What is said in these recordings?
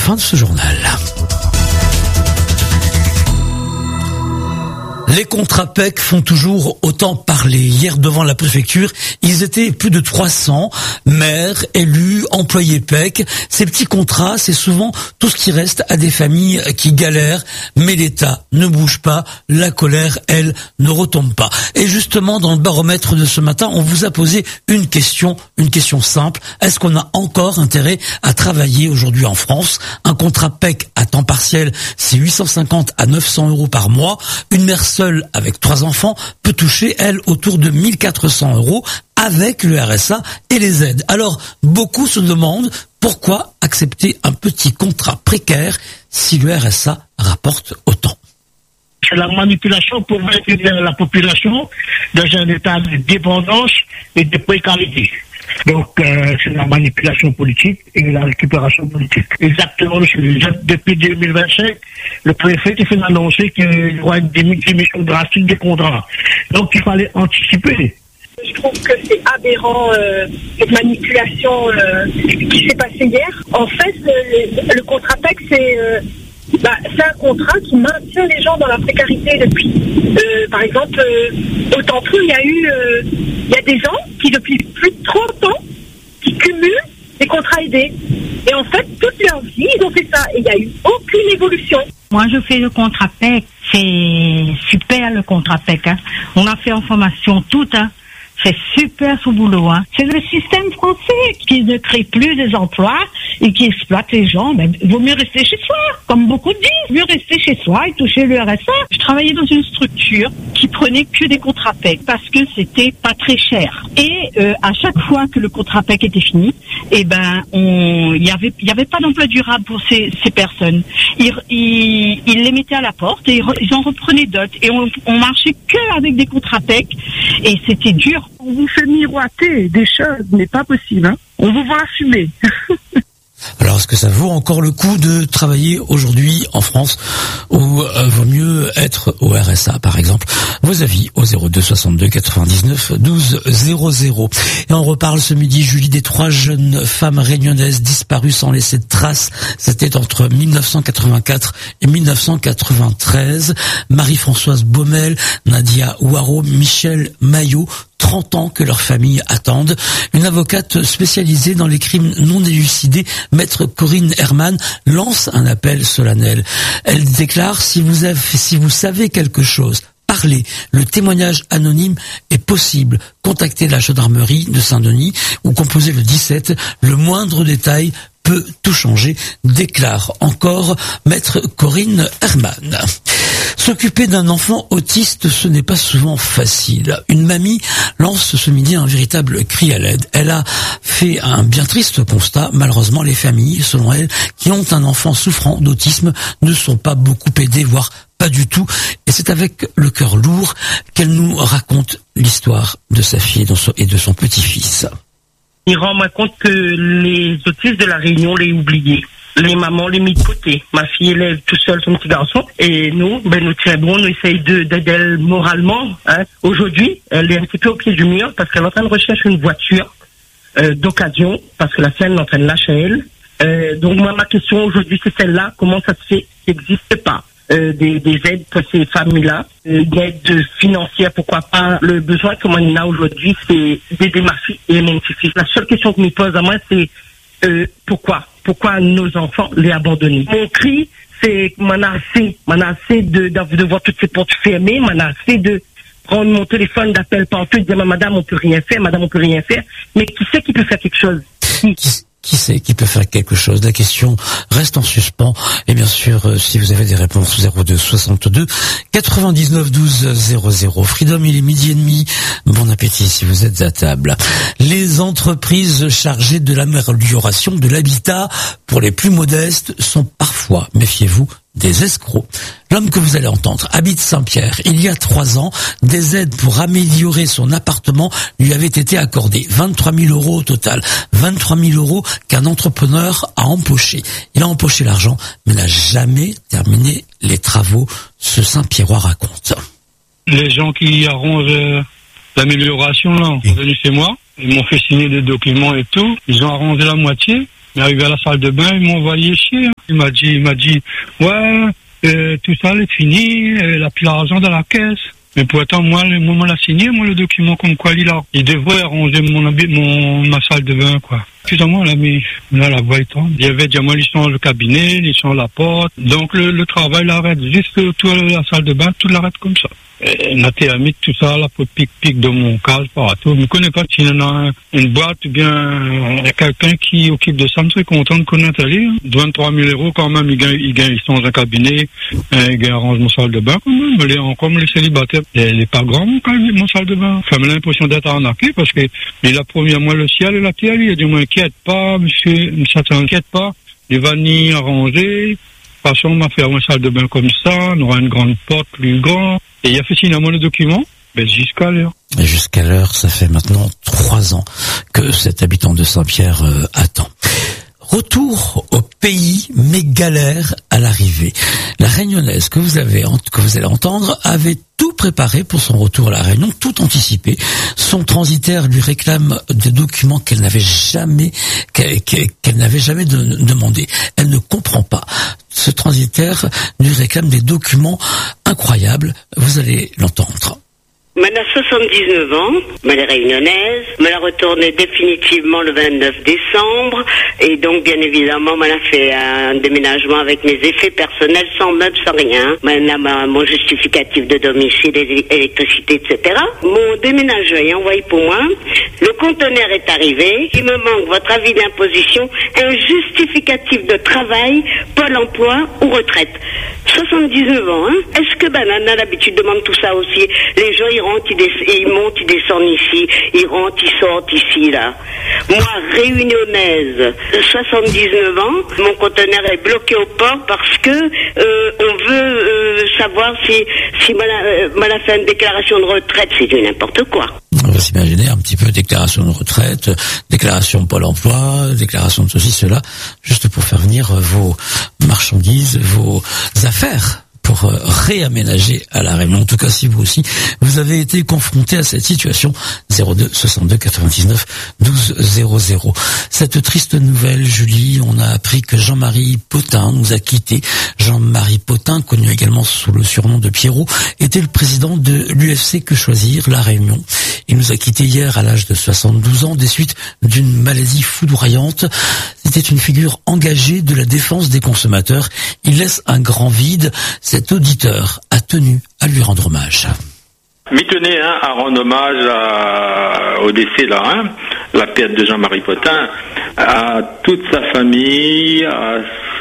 fin de ce journal. Les contrats PEC font toujours autant parler. Hier, devant la préfecture, ils étaient plus de 300 maires, élus, employés PEC. Ces petits contrats, c'est souvent tout ce qui reste à des familles qui galèrent, mais l'État ne bouge pas, la colère, elle, ne retombe pas. Et justement, dans le baromètre de ce matin, on vous a posé une question simple. Est-ce qu'on a encore intérêt à travailler aujourd'hui en France? Un contrat PEC à temps partiel, c'est 850 à 900 euros par mois. Une mère seule avec 3 enfants peut toucher, elle, autour de 1400 euros avec le RSA et les aides. Alors, beaucoup se demandent pourquoi accepter un petit contrat précaire si le RSA rapporte autant. C'est la manipulation pour maintenir la population dans un état de dépendance et de précarité. Donc, c'est la manipulation politique et la récupération politique. Exactement, monsieur. Depuis 2025, le préfet fait annoncer qu'il y aura une diminution drastique des contrats. Donc, il fallait anticiper. Je trouve que c'est aberrant, cette manipulation qui s'est passée hier. En fait, le contrat PEC, c'est un contrat qui maintient les gens dans la précarité depuis. Par exemple, au Temple, il y a des gens qui, depuis plus de 30 ans, qui cumulent des contrats aidés. Et en fait, toute leur vie, ils ont fait ça. Et il n'y a eu aucune évolution. Moi, je fais le contrat PEC. C'est super, le contrat PEC. Hein. On a fait en formation toute. Hein. C'est super ce boulot. Hein. C'est le système français qui ne crée plus des emplois et qui exploite les gens. Mais il vaut mieux rester chez soi, comme beaucoup disent. Mieux rester chez soi et toucher le RSA. Je travaillais dans une structure qui prenait que des contrats PEC parce que c'était pas très cher. Et à chaque fois que le contrat PEC était fini, il y avait pas d'emploi durable pour ces personnes. Ils les mettaient à la porte et ils en reprenaient d'autres. Et on marchait que avec des contrats PEC et c'était dur. On vous fait miroiter des choses, mais pas possible. Hein. On vous voit fumer. Alors, est-ce que ça vaut encore le coup de travailler aujourd'hui en France ou vaut mieux être au RSA, par exemple? Vos avis au 02 62 99 12 00. Et on reparle ce midi, Julie, des 3 jeunes femmes réunionnaises disparues sans laisser de traces. C'était entre 1984 et 1993. Marie-Françoise Baumel, Nadia Ouaro, Michel Maillot, 30 ans que leurs familles attendent. Une avocate spécialisée dans les crimes non élucidés, maître Corinne Herman, lance un appel solennel. Elle déclare: si vous savez quelque chose, parlez. Le témoignage anonyme est possible. Contactez la gendarmerie de Saint-Denis ou composez le 17. Le moindre détail peut tout changer, déclare encore maître Corinne Herman. S'occuper d'un enfant autiste, ce n'est pas souvent facile. Une mamie lance ce midi un véritable cri à l'aide. Elle a fait un bien triste constat. Malheureusement, les familles, selon elle, qui ont un enfant souffrant d'autisme ne sont pas beaucoup aidées, voire pas du tout. Et c'est avec le cœur lourd qu'elle nous raconte l'histoire de sa fille et de son petit-fils. Il rend compte que les autistes de la Réunion les oubliés. Les mamans les mis de côté. Ma fille élève tout seul son petit garçon. Et nous, nous très bon, nous essayons d'aider elle moralement. Hein. Aujourd'hui, elle est un petit peu au pied du mur parce qu'elle est en train de rechercher une voiture d'occasion parce que la sienne est en train de lâcher elle. Donc moi, ma question aujourd'hui, c'est celle-là. Comment ça se fait qu'il n'existe pas des aides pour ces familles-là, une aide financière, pourquoi pas. Le besoin que moi, on a aujourd'hui, c'est d'aider ma fille et mon petit-fils. La seule question que me pose à moi, c'est pourquoi nos enfants les abandonnent. Mon cri, c'est m'en a assez de voir toutes ces portes fermées, m'en a assez de prendre mon téléphone d'appel partout et de dire madame on peut rien faire, mais qui sait qui peut faire quelque chose? Qui sait qui peut faire quelque chose? La question reste en suspens. Et bien sûr, si vous avez des réponses, 02 62 99 12 00. Freedom, il est 12h30. Bon appétit si vous êtes à table. Les entreprises chargées de l'amélioration de l'habitat pour les plus modestes sont parfois, méfiez-vous, des escrocs. L'homme que vous allez entendre habite Saint-Pierre. Il y a 3 ans, des aides pour améliorer son appartement lui avaient été accordées. 23 000 euros au total. 23 000 euros qu'un entrepreneur a empoché. Il a empoché l'argent, mais n'a jamais terminé les travaux. Ce Saint-Pierrois raconte. Les gens qui arrangent l'amélioration, là, sont venus chez moi. Ils m'ont fait signer des documents et tout. Ils ont arrangé la moitié. Il est arrivé à la salle de bain, il m'a envoyé chier. Hein. Il m'a dit, ouais, tout ça, c'est fini, il a plus l'argent dans la caisse. Mais pourtant, moi, on l'a signé, le document comme quoi il devrait arranger ma salle de bain, quoi. Excusez-moi, là, mais là, la voie étant. Il y avait déjà, il change le cabinet, il change la porte. Donc, le travail l'arrête. Juste autour de la salle de bain, tout l'arrête comme ça. La thermique, tout ça, là, pour pic de mon cas, partout. Je ne connais pas s'il y en a une boîte ou bien quelqu'un qui occupe de ça. Je serais content de connaître aller. 23 000 € quand même, il change un cabinet, il arrange mon salle de bain quand même. Comme les célibataires, il n'est pas grand, mon salle de bain. Enfin, j'ai l'impression d'être arnaqué parce que il a promis à moi le ciel et la terre. Il a dit, m'inquiète pas, monsieur, ça t'inquiète pas. Les vanilles arrangées. De toute façon, on m'a fait une salle de bain comme ça, on aura une grande porte plus grande. Et il a fait finalement le document, jusqu'à l'heure. Et jusqu'à l'heure, ça fait maintenant 3 ans que cet habitant de Saint-Pierre attend. Retour au pays, mais galère à l'arrivée. La Réunionnaise que vous allez entendre avait tout préparé pour son retour à la Réunion, tout anticipé. Son transitaire lui réclame des documents qu'elle n'avait jamais demandé. Elle ne comprend pas. Ce transitaire lui réclame des documents incroyables. Vous allez l'entendre. Elle a 79 ans, elle est réunionnaise, elle a retourné définitivement le 29 décembre et donc bien évidemment elle a fait un déménagement avec mes effets personnels sans meubles, sans rien. Elle a mon justificatif de domicile, électricité, etc. Mon déménageur est envoyé pour moi, le conteneur est arrivé, il me manque votre avis d'imposition, un justificatif de travail, Pôle emploi ou retraite. 79 ans, hein. Est-ce que on a l'habitude de demander tout ça aussi? Les gens ils rentrent, ils montent, ils descendent ici, ils rentrent, ils sortent ici, là. Moi, réunionnaise, 79 ans, mon conteneur est bloqué au port parce que on veut savoir si mal a fait une déclaration de retraite. C'est du n'importe quoi. On va s'imaginer un petit peu déclaration de retraite, déclaration de Pôle emploi, déclaration de ceci, cela, juste pour faire venir vos marchandises, vos affaires pour réaménager à la Réunion. En tout cas, si vous aussi, vous avez été confronté à cette situation, 02 62 99 12 00. Cette triste nouvelle, Julie, on a appris que Jean-Marie Potin nous a quittés. Jean-Marie Potin, connu également sous le surnom de Pierrot, était le président de l'UFC Que Choisir, La Réunion. Il nous a quittés hier à l'âge de 72 ans des suites d'une maladie foudroyante. C'était une figure engagée de la défense des consommateurs. Il laisse un grand vide. Cet auditeur a tenu à lui rendre hommage. M'y tenais à rendre hommage au décès là, la perte de Jean-Marie Potin, à toute sa famille, à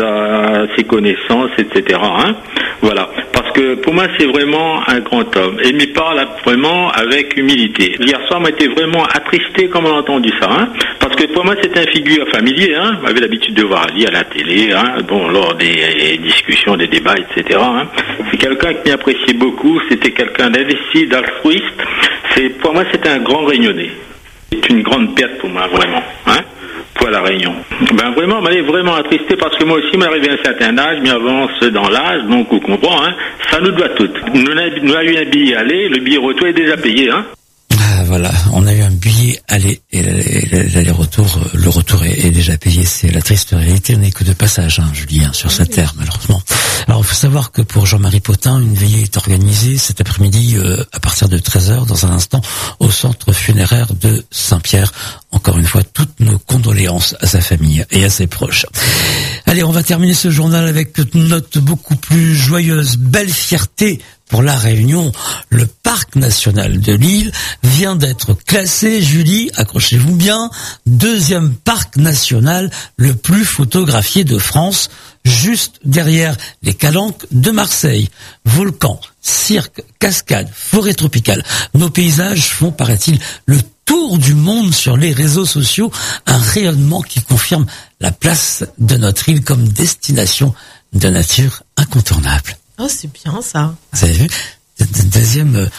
ses connaissances, etc. Voilà, parce que pour moi c'est vraiment un grand homme et il m'y parle vraiment avec humilité. Hier soir m'a été vraiment attristé comme on a entendu ça, parce que pour moi c'est un figure familier, j'avais l'habitude de voir Ali à la télé, lors des discussions, des débats, etc. C'est quelqu'un qui m'appréciait beaucoup, c'était quelqu'un d'investi, d'altruiste. Pour moi c'est un grand Réunionnais. C'est une grande perte pour moi vraiment, pour la Réunion. Vraiment, m'allait vraiment attristé parce que moi aussi, m'arrivé à un certain âge, m'avance dans l'âge, donc on comprend, ça nous doit tout. Nous avons eu un billet aller, le billet retour est déjà payé, Voilà, on a eu un billet aller et l'aller-retour, le retour est déjà payé. C'est la triste réalité, on n'est que de passage, Julie, sur cette terre, malheureusement. Alors, il faut savoir que pour Jean-Marie Potin, une veillée est organisée cet après-midi à partir de 13h, dans un instant, au centre funéraire de Saint-Pierre. Encore une fois, toutes nos condoléances à sa famille et à ses proches. Allez, on va terminer ce journal avec une note beaucoup plus joyeuse. Belle fierté pour la Réunion. Le parc national de l'île vient d'être classé, Julie, accrochez-vous bien, 2e parc national le plus photographié de France, juste derrière les Calanques de Marseille. Volcans, cirques, cascades, forêts tropicales. Nos paysages font, paraît-il, le tour du monde sur les réseaux sociaux, un rayonnement qui confirme la place de notre île comme destination de nature incontournable. Oh, c'est bien ça. Vous avez vu? Deuxième,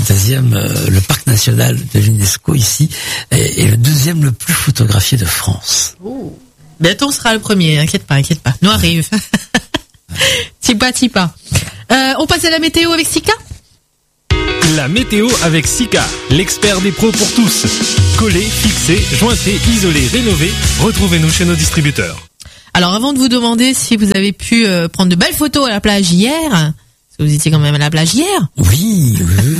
le parc national de l'UNESCO ici est le 2e le plus photographié de France. Oh. Bientôt on sera le premier, inquiète pas. Nous arrive. Tipa. On passe à la météo avec Sika? La météo avec Sika, l'expert des pros pour tous. Coller, fixer, jointer, isoler, rénover. Retrouvez-nous chez nos distributeurs. Alors avant de vous demander si vous avez pu prendre de belles photos à la plage hier, parce que vous étiez quand même à la plage hier. Oui.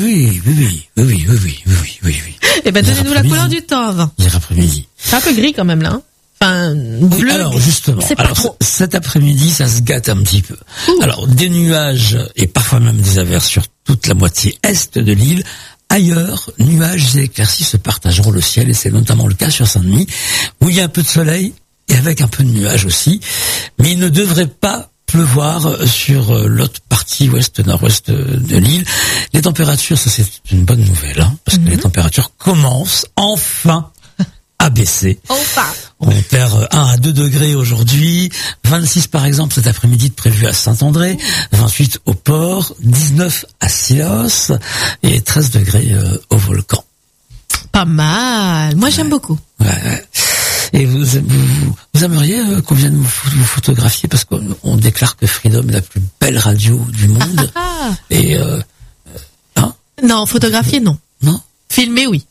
Eh ben donnez-nous la couleur du temps. Hier après-midi. C'est un peu gris quand même là. Enfin, bleu. Alors justement, c'est pas trop. Cet après-midi, ça se gâte un petit peu. Alors des nuages et parfois même des averses sur toute la moitié est de l'île. Ailleurs, nuages et éclaircies se partageront le ciel et c'est notamment le cas sur Saint-Denis où il y a un peu de soleil et avec un peu de nuages aussi. Mais il ne devrait pas pleuvoir sur l'autre partie ouest-nord-ouest de l'île. Les températures, ça c'est une bonne nouvelle, parce que les températures commencent enfin à baisser. Enfin. On perd 1 à 2 degrés aujourd'hui, 26 par exemple cet après-midi prévu à Saint-André, 28 au port, 19 à Silos et 13 degrés au volcan. Pas mal. Moi j'aime beaucoup. Ouais. Et vous aimeriez qu'on vienne vous photographier parce qu'on déclare que Freedom est la plus belle radio du monde. Et non, photographier non. Non. Filmer oui.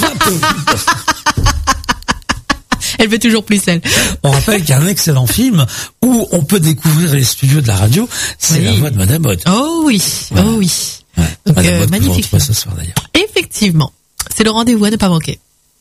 Elle veut toujours plus elle. On rappelle qu'il y a un excellent film où on peut découvrir les studios de la radio. C'est la voix de Madame Aude. Oh oui, voilà. Oh oui. Ouais. Donc, Madame Aude magnifique. ce soir d'ailleurs. Effectivement, c'est le rendez-vous à ne pas manquer.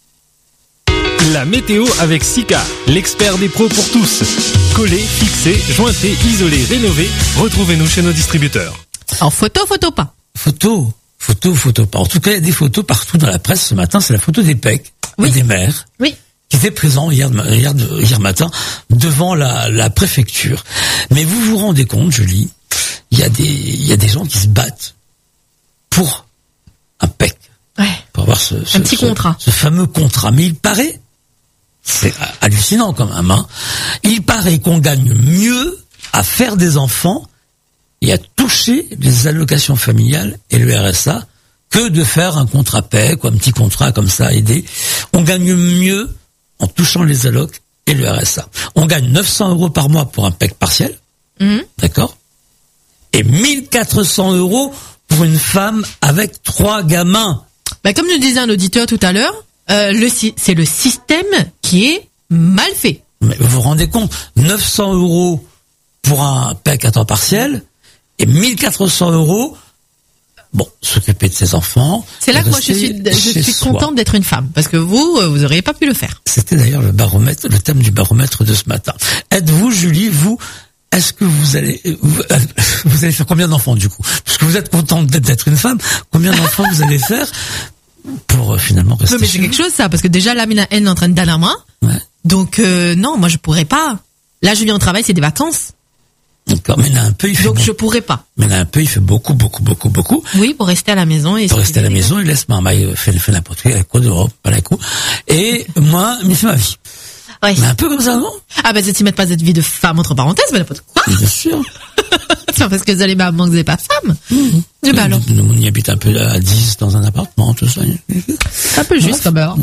La météo avec Sika, l'expert des pros pour tous. Coller, fixer, jointer, isoler, rénover. Retrouvez-nous chez nos distributeurs. En photo pas. Photo pas. En tout cas, il y a des photos partout dans la presse ce matin. C'est la photo des PEC et des maires. Oui. Qui était présent hier matin devant la préfecture. Mais vous vous rendez compte, Julie, il y a des gens qui se battent pour un PEC. Ouais. Pour avoir un petit contrat. Ce fameux contrat. Mais il paraît, c'est hallucinant quand même, il paraît qu'on gagne mieux à faire des enfants et à toucher les allocations familiales et le RSA que de faire un contrat PEC ou un petit contrat comme ça aidé. On gagne mieux en touchant les allocs et le RSA. On gagne 900 € par mois pour un PEC partiel, d'accord, et 1400 € pour une femme avec 3 gamins. Bah, comme nous disait un auditeur tout à l'heure, c'est le système qui est mal fait. Mais vous vous rendez compte, 900 € pour un PEC à temps partiel et 1400 €. Bon, s'occuper de ses enfants. C'est là que moi je suis contente d'être une femme, parce que vous auriez pas pu le faire. C'était d'ailleurs le thème du baromètre de ce matin. Êtes-vous, Julie, est-ce que vous allez faire combien d'enfants du coup? Parce que vous êtes contente d'être une femme, combien d'enfants vous allez faire pour finalement rester? Mais c'est quelque chose ça, parce que déjà là, elle est en train de donner à moi. Ouais. Donc non, moi je pourrais pas. Là, je viens au travail, c'est des vacances. D'accord, mais là un peu il fait. Donc je pourrais pas. Mais là un peu il fait beaucoup. Oui, pour rester à la maison et. Pour rester à la maison, il laisse maman, il fait n'importe quoi, quoi d'Europe, pas la coup. Et moi, mais c'est ma vie. Ouais. Mais un peu comme ça, non? Ah bah c'est mettre pas cette vie de femme entre parenthèses, mais n'importe quoi. Bien sûr. C'est parce que vous allez maman que vous n'êtes pas femme. Et bah alors. On y habite un peu à 10 dans un appartement, tout ça. Un peu juste comme heure.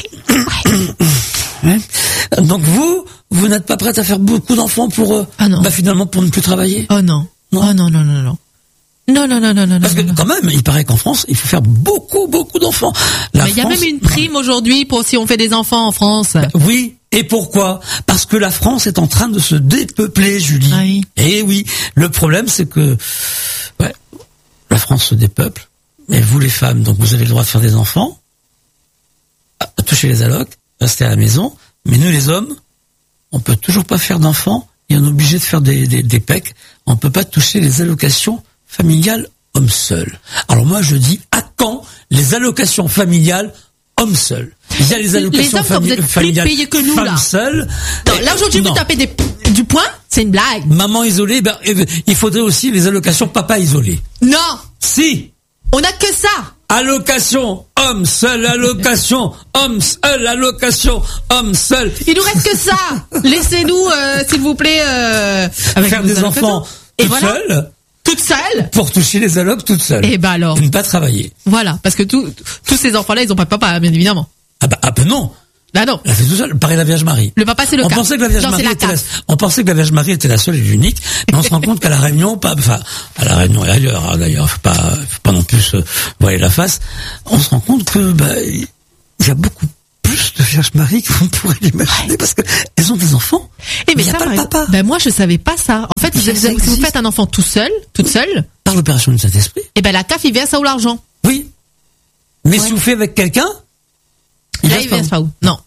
Ouais. Donc vous n'êtes pas prête à faire beaucoup d'enfants pour finalement pour ne plus travailler? Oh non. Oh non. Non. Parce que quand même, il paraît qu'en France, il faut faire beaucoup d'enfants. Mais il y a même une prime aujourd'hui pour si on fait des enfants en France. Oui. Et pourquoi? Parce que la France est en train de se dépeupler, Julie. Oui. Et oui. Le problème, c'est que la France se dépeuple. Mais vous, les femmes, donc vous avez le droit de faire des enfants, à toucher les allocs, rester à la maison. Mais nous, les hommes, on peut toujours pas faire d'enfants et on est obligé de faire des PEC. On peut pas toucher les allocations familiales hommes seuls. Alors moi, je dis, à quand les allocations familiales hommes seuls? Il y a les allocations familiales payés que nous, femmes là. Seules. Non, là, aujourd'hui, vous tapez du poing, c'est une blague. Maman isolée, il faudrait aussi les allocations papa isolé. Non. Si. On a que ça. Allocation homme seul, allocation homme seul, allocation homme seul. Il nous reste que ça. Laissez-nous, s'il vous plaît, avec faire des enfants toute seule. Pour toucher les allocs toute seule. Et bah alors. Ne pas travailler. Voilà, parce que tous ces enfants-là, ils ont pas de papa, bien évidemment. Ah ben non. Bah non. Elle a fait tout seul. Pareil la Vierge Marie. Le papa, c'est le On cas. pensait que la Vierge Non, c'est Marie la était CAF. on pensait que la Vierge Marie était la seule et l'unique, mais on se rend compte qu'à la Réunion, à la Réunion et ailleurs, hein, d'ailleurs, faut pas non plus se voiler la face. On se rend compte que, il y a beaucoup plus de Vierge Marie qu'on pourrait l'imaginer parce que elles ont des enfants. Eh, mais il y a ça, pas le papa. Ben, moi, je savais pas ça. En fait, si vous faites un enfant toute seule, Par l'opération du Saint-Esprit. eh ben, la CAF, il verse ça ou l'argent. Oui. Mais Ouais. si vous faites avec quelqu'un, Là, il verse pas où? Non.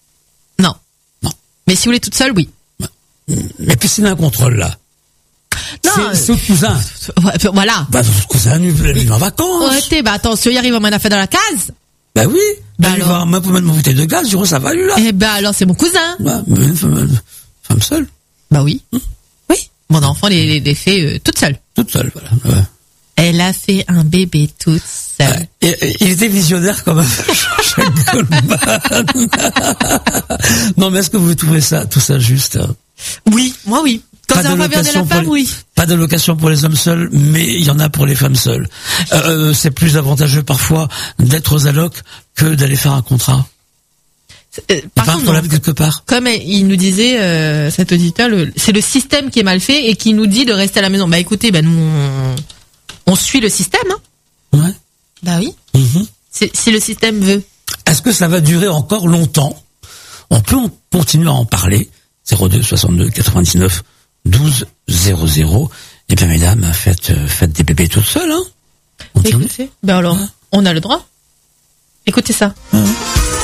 Mais si vous voulez toute seule, oui. Mais puis c'est un contrôle, là. Non. C'est au cousin. Voilà. Son cousin, il va en vacances. Ouais, attention, il arrive à m'en faire dans la case. Bah oui. Bah Il alors. va même mettre mon bouteille de gaz, ça va lui, là. Eh ben, alors, c'est mon cousin. Ouais, mais une femme seule. Bah oui. Oui. Mon enfant, les fait toute seule. Toute seule, voilà. Ouais. Elle a fait un bébé toute seule. Ouais. Et il était visionnaire quand même. Jean-Jacques Goldman. Non, mais est-ce que vous trouvez tout ça juste? Oui, moi oui. Quand c'est en faveur de la femme, oui. Pas d'allocation pour les hommes seuls, mais il y en a pour les femmes seules. C'est plus avantageux parfois d'être aux allocs que d'aller faire un contrat. Par contre, problème quelque part. Comme il nous disait, cet auditeur, c'est le système qui est mal fait et qui nous dit de rester à la maison. Bah écoutez, nous on suit le système. Hein. Ouais. Bah oui. Mm-hmm. Si le système veut. Est-ce que ça va durer encore longtemps? On peut continuer à en parler. 02 62 99 12 00. Et bien mesdames, faites des bébés toutes seules, hein. Écoutez, alors, on a le droit. Écoutez ça. Ouais.